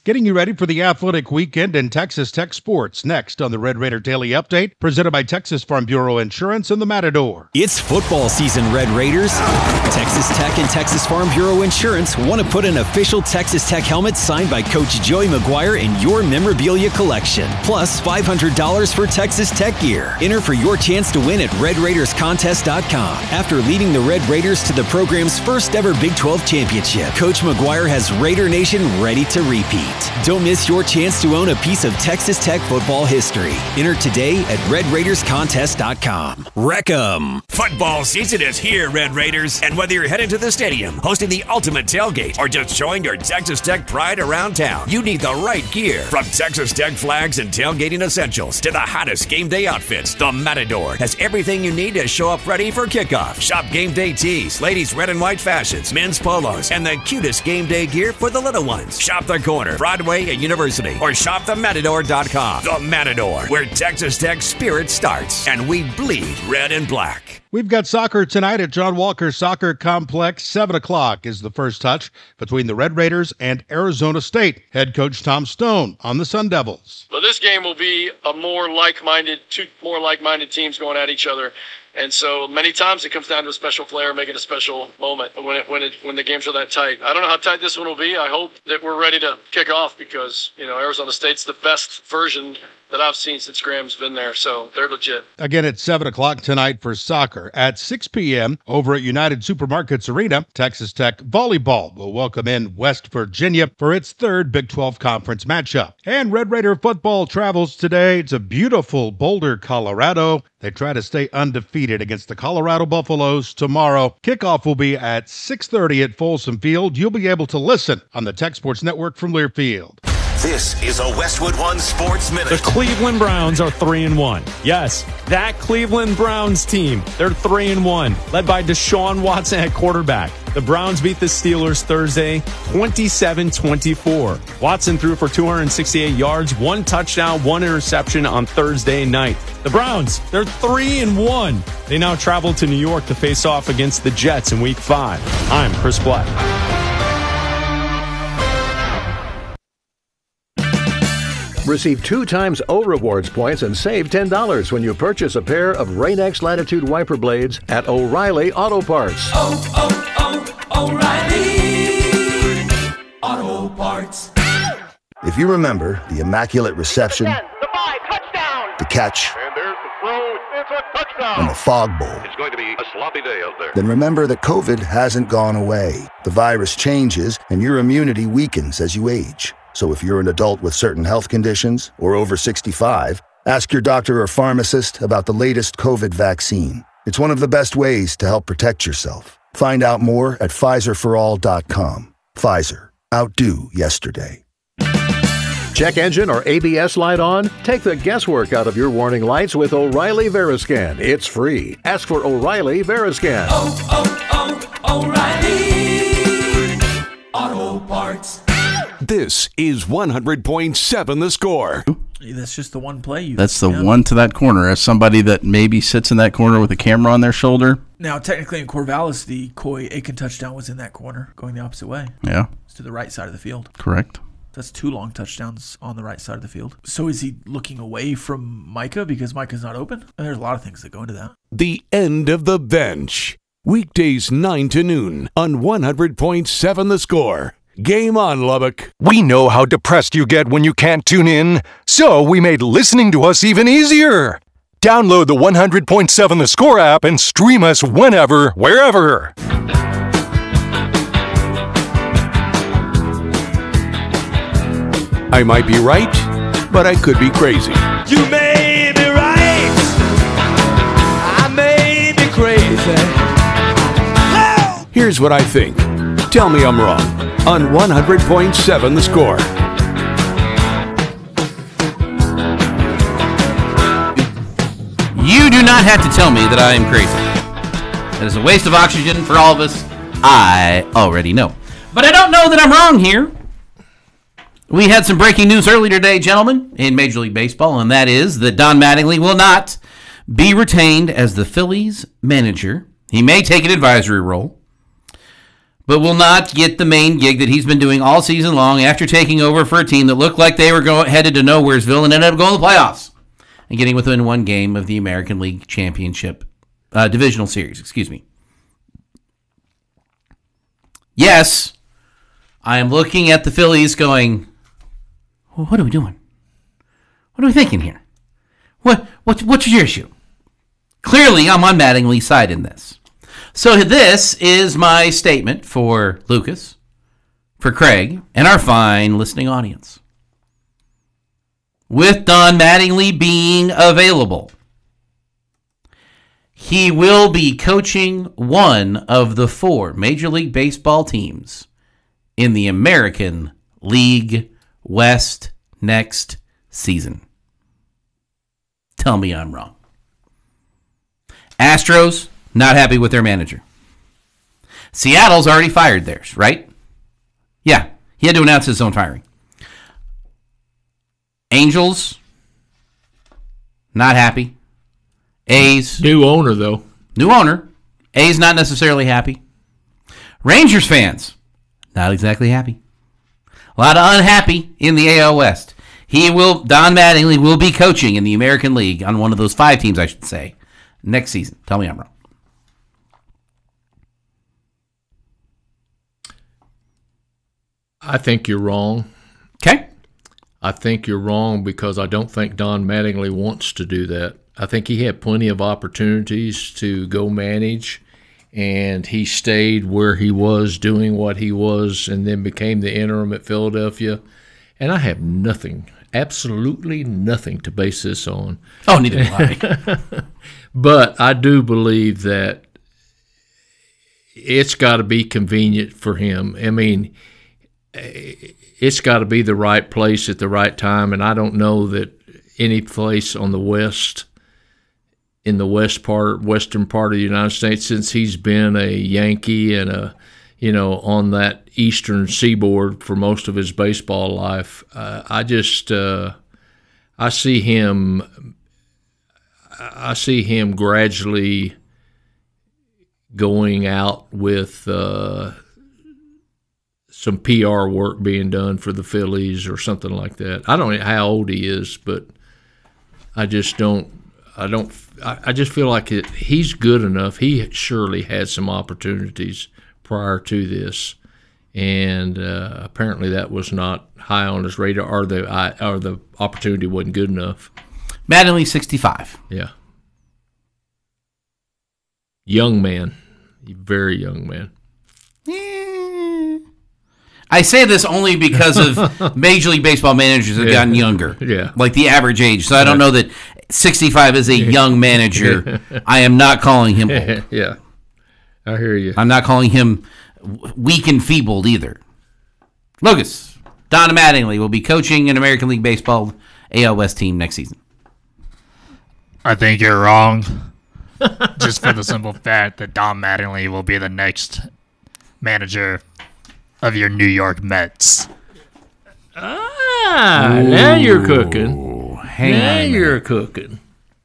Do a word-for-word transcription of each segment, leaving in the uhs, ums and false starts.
Getting you ready for the athletic weekend in Texas Tech sports. Next on the Red Raider Daily Update, presented by Texas Farm Bureau Insurance and the Matador. It's football season, Red Raiders. Texas Tech and Texas Farm Bureau Insurance want to put an official Texas Tech helmet signed by Coach Joey McGuire in your memorabilia collection. Plus five hundred dollars for Texas Tech gear. Enter for your chance to win at red raiders contest dot com. After leading the Red Raiders to the program's first ever Big twelve championship, Coach McGuire has Raider Nation ready to repeat. Don't miss your chance to own a piece of Texas Tech football history. Enter today at red raiders contest dot com. Wreck 'em. Football season is here, Red Raiders. And whether you're headed to the stadium, hosting the ultimate tailgate, or just showing your Texas Tech pride around town, you need the right gear. From Texas Tech flags and tailgating essentials to the hottest game day outfits, the Matador has everything you need to show up ready for kickoff. Shop game day tees, ladies' red and white fashions, men's polos, and the cutest game day gear for the little ones. Shop the corner, Broadway and University, or shop the matador dot com. The Matador, where Texas Tech spirit starts, and we bleed red and black. We've got soccer tonight at John Walker Soccer Complex. seven o'clock is the first touch between the Red Raiders and Arizona State. Head coach Tom Stone on the Sun Devils. Well, this game will be a more like-minded, two more like-minded teams going at each other. And so many times it comes down to a special player making a special moment when it, when it, when the games are that tight. I don't know how tight this one will be. I hope that we're ready to kick off because, you know, Arizona State's the best version that I've seen since Graham's been there, so they're legit. Again at seven o'clock tonight for soccer. At six p.m. over at United Supermarkets Arena, Texas Tech Volleyball will welcome in West Virginia for its third Big twelve Conference matchup. And Red Raider football travels today to beautiful Boulder, Colorado. They try to stay undefeated against the Colorado Buffaloes tomorrow. Kickoff will be at six thirty at Folsom Field. You'll be able to listen on the Tech Sports Network from Learfield. This is a Westwood One Sports Minute. The Cleveland Browns are three and one. Yes, that Cleveland Browns team, they're three and one, led by Deshaun Watson at quarterback. The Browns beat the Steelers Thursday, twenty-seven twenty-four. Watson threw for two hundred sixty-eight yards, one touchdown, one interception on Thursday night. The Browns, they're three and one. They now travel to New York to face off against the Jets in Week Five. I'm Chris Black. Receive two times O Rewards points and save ten dollars when you purchase a pair of Rain-X Latitude wiper blades at O'Reilly Auto Parts. Oh, oh, oh, O'Reilly Auto Parts. If you remember the immaculate reception, the five, touchdown. the catch, and there's the throw, it's a touchdown. and the Fog Bowl, it's going to be a sloppy day out there. Then remember that COVID hasn't gone away. The virus changes, and your immunity weakens as you age. So if you're an adult with certain health conditions or over sixty-five, ask your doctor or pharmacist about the latest COVID vaccine. It's one of the best ways to help protect yourself. Find out more at Pfizer for all dot com. Pfizer. Outdo yesterday. Check engine or A B S light on? Take the guesswork out of your warning lights with O'Reilly Veriscan. It's free. Ask for O'Reilly Veriscan. Oh, oh, oh, O'Reilly Auto Parts. This is one hundred point seven The Score. That's just the one play. You That's the yeah. one to that corner. As somebody that maybe sits in that corner with a camera on their shoulder. Now, technically in Corvallis, the Coy Aiken touchdown was in that corner, going the opposite way. Yeah. It's to the right side of the field. Correct. That's two long touchdowns on the right side of the field. So is he looking away from Micah because Micah's not open? And there's a lot of things that go into that. The end of the bench. Weekdays nine to noon on one hundred point seven The Score. Game on, Lubbock. We know how depressed you get when you can't tune in, so we made listening to us even easier. Download the one hundred point seven The Score app and stream us whenever, wherever. I might be right, but I could be crazy. You may be right. I may be crazy. Here's what I think. Tell me I'm wrong. On one hundred point seven The Score. You do not have to tell me that I am crazy. That is a waste of oxygen for all of us. I already know. But I don't know that I'm wrong here. We had some breaking news earlier today, gentlemen, in Major League Baseball, and that is that Don Mattingly will not be retained as the Phillies manager. He may take an advisory role. but will not get the main gig that he's been doing all season long after taking over for a team that looked like they were going, headed to Nowheresville and ended up going to the playoffs and getting within one game of the American League Championship uh, Divisional Series. Excuse me. Yes, I am looking at the Phillies going, well, what are we doing? What are we thinking here? What, what What's your issue? Clearly, I'm on Mattingly's side in this. So this is my statement for Lucas, for Craig, and our fine listening audience. With Don Mattingly being available, he will be coaching one of the four Major League Baseball teams in the American League West next season. Tell me I'm wrong. Astros, not happy with their manager. Seattle's already fired theirs, right? Yeah, he had to announce his own firing. Angels, not happy. A's. New owner, though. New owner. A's not necessarily happy. Rangers fans, not exactly happy. A lot of unhappy in the A L West. He will, Don Mattingly will be coaching in the American League on one of those five teams, I should say, next season. Tell me I'm wrong. I think you're wrong. Okay. I think you're wrong because I don't think Don Mattingly wants to do that. I think he had plenty of opportunities to go manage, and he stayed where he was doing what he was and then became the interim at Philadelphia. And I have nothing, absolutely nothing to base this on. Oh, neither do I. But I do believe that it's got to be convenient for him. I mean, it's got to be the right place at the right time, and I don't know that any place on the west, in the west part, western part of the United States, since he's been a Yankee and a, you know, on that eastern seaboard for most of his baseball life, uh, I just, uh, I see him, I see him gradually going out with uh, some P R work being done for the Phillies or something like that. I don't know how old he is, but I just don't. I don't. I just feel like it, he's good enough. He surely had some opportunities prior to this, and uh, apparently that was not high on his radar, or the or the opportunity wasn't good enough. Mattingly, sixty-five. Yeah. Young man. Very young man. I say this only because of Major League Baseball managers have Yeah. gotten younger. Yeah. Like the average age. So I don't know that sixty-five is a young manager. I am not calling him old. Yeah. I hear you. I'm not calling him weak and feebled either. Lucas, Don Mattingly will be coaching an American League Baseball A L West team next season. I think you're wrong. Just for the simple fact that Don Mattingly will be the next manager of your New York Mets. Ah, now you're cooking. Hang now on you're cooking.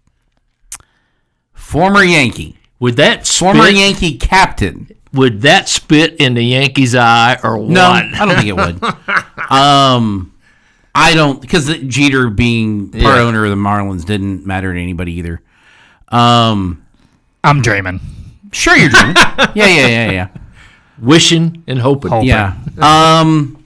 Former Yankee. Would that spit, Former Yankee captain. Would that spit in the Yankees' eye or what? No, I don't think it would. um, I don't, because Jeter being part Yeah. owner of the Marlins didn't matter to anybody either. Um, I'm dreaming. Sure, you're dreaming. yeah, yeah, yeah, yeah. Wishing and hoping. Hoping. Yeah. Um,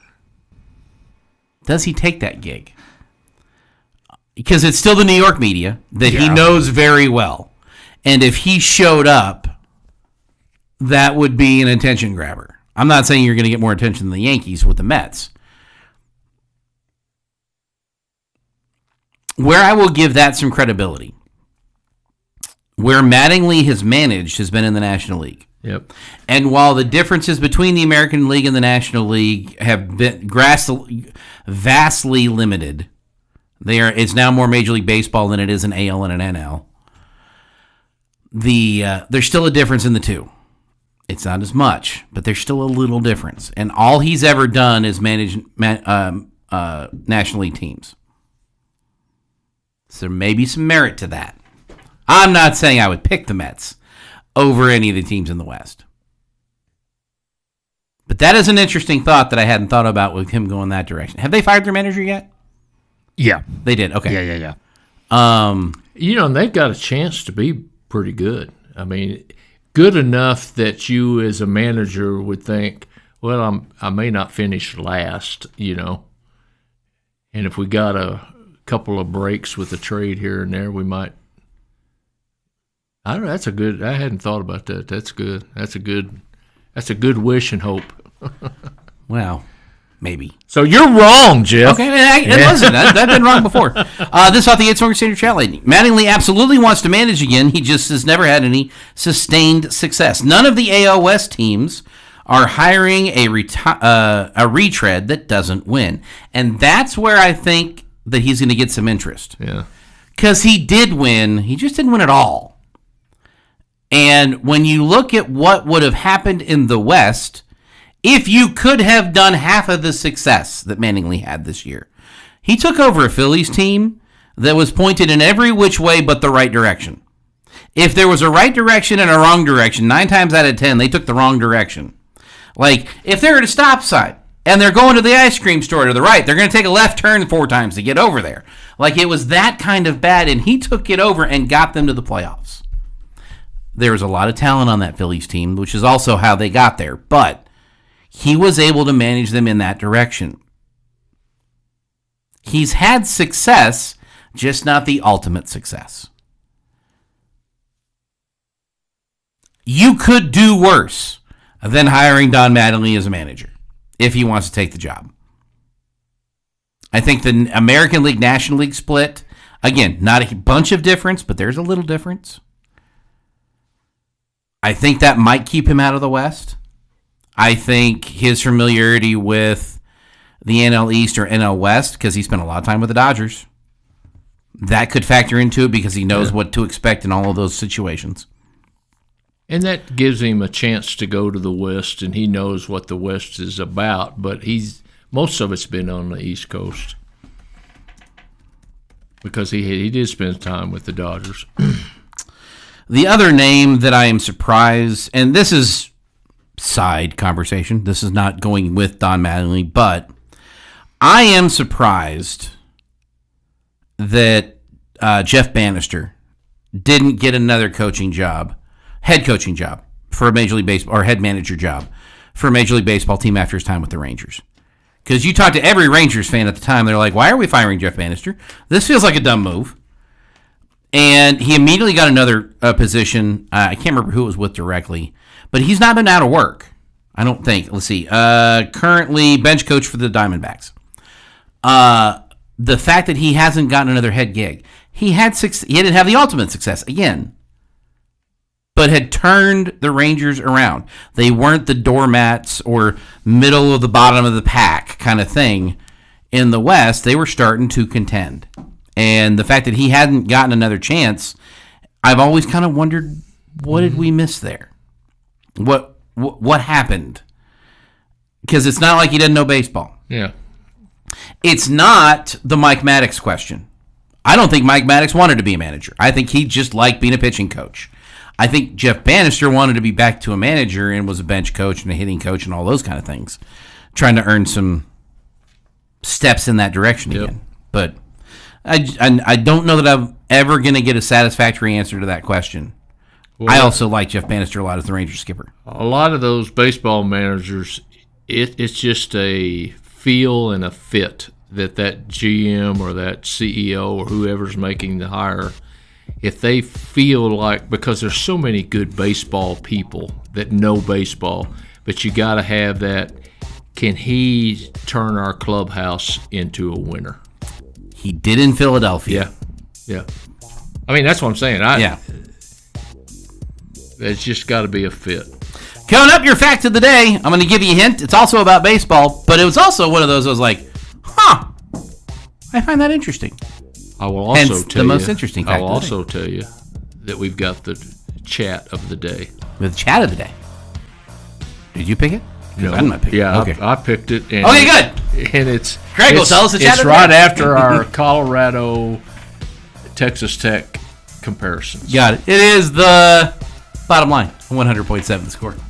does he take that gig? Because it's still the New York media that he Yeah. knows very well. And if he showed up, that would be an attention grabber. I'm not saying you're going to get more attention than the Yankees with the Mets. Where I will give that some credibility, where Mattingly has managed has been in the National League. Yep. And while the differences between the American League and the National League have been grass- vastly limited, they are, it's now more Major League Baseball than it is an A L and an N L. The uh, there's still a difference in the two. It's not as much, but there's still a little difference. And all he's ever done is manage ma- um, uh, National League teams. So there may be some merit to that. I'm not saying I would pick the Mets over any of the teams in the West. But that is an interesting thought that I hadn't thought about with him going that direction. Have they fired their manager yet? Yeah. They did. Okay. Yeah, yeah, yeah. Um, you know, and they've got a chance to be pretty good. I mean, good enough that you as a manager would think, well, I'm, I may not finish last, you know. And if we got a couple of breaks with the trade here and there, we might. I don't know. That's a good. I hadn't thought about that. That's good. That's a good. That's a good wish and hope. Well, maybe. So you're wrong, Jeff. Okay, I, it Yeah. wasn't. I, I've been wrong before. Uh, this off the Eight Song Standard Chat Lady. Mattingly absolutely wants to manage again. He just has never had any sustained success. None of the A O S teams are hiring a reti- uh, a retread that doesn't win, and that's where I think that he's going to get some interest. Yeah, because he did win. He just didn't win at all. And when you look at what would have happened in the West, if you could have done half of the success that Mattingly had this year, he took over a Phillies team that was pointed in every which way but the right direction. If there was a right direction and a wrong direction, nine times out of ten, they took the wrong direction. Like, if they're at a stop sign and they're going to the ice cream store to the right, they're going to take a left turn four times to get over there. Like, it was that kind of bad, and he took it over and got them to the playoffs. There was a lot of talent on that Phillies team, which is also how they got there, but he was able to manage them in that direction. He's had success, just not the ultimate success. You could do worse than hiring Don Mattingly as a manager if he wants to take the job. I think the American League, National League split, again, not a bunch of difference, but there's a little difference. I think that might keep him out of the West. I think his familiarity with the N L East or N L West, because he spent a lot of time with the Dodgers, that could factor into it because he knows Yeah. what to expect in all of those situations. and that gives him a chance to go to the West, and he knows what the West is about. But he's most of it's been on the East Coast because he he did spend time with the Dodgers. The other name that I am surprised, and this is side conversation, this is not going with Don Mattingly, but I am surprised that uh, Jeff Bannister didn't get another coaching job, head coaching job for a Major League Baseball, or head manager job for a Major League Baseball team after his time with the Rangers. Because you talk to every Rangers fan at the time, they're like, why are we firing Jeff Bannister? This feels like a dumb move. And he immediately got another uh, position. Uh, I can't remember who it was with directly, but he's not been out of work, I don't think. Let's see. Uh, currently bench coach for the Diamondbacks. Uh, the fact that he hasn't gotten another head gig, he had six, he didn't have the ultimate success again, but had turned the Rangers around. They weren't the doormats or middle of the bottom of the pack kind of thing in the West. They were starting to contend. And the fact that he hadn't gotten another chance, I've always kind of wondered, what did we miss there? What what, what happened? Because it's not like he didn't know baseball. Yeah. It's not the Mike Maddox question. I don't think Mike Maddox wanted to be a manager. I think he just liked being a pitching coach. I think Jeff Bannister wanted to be back to a manager and was a bench coach and a hitting coach and all those kind of things, trying to earn some steps in that direction Yep. again. But I, I, I don't know that I'm ever going to get a satisfactory answer to that question. Well, I also like Jeff Bannister a lot as the Rangers skipper. A lot of those baseball managers, it, it's just a feel and a fit that that G M or that C E O or whoever's making the hire, if they feel like, because there's so many good baseball people that know baseball, but you got to have that, can he turn our clubhouse into a winner? He did in Philadelphia. Yeah, yeah. I mean, that's what I'm saying. I, Yeah. It's just got to be a fit. Coming up, your fact of the day. I'm going to give you a hint. It's also about baseball, but it was also one of those I was like, huh, I find that interesting. I will also Hence, tell the you. most interesting fact I will of the day. also tell you that we've got the chat of the day. With chat of the day. Did you pick it? 'Cause No. I didn't pick it. Yeah, Okay. I, I picked it. And Okay, good. And it's Greg will it's, tell us the chat It's of the right day. after our Colorado Texas Tech comparisons. Got it. It is the bottom line. one hundred point seven the score.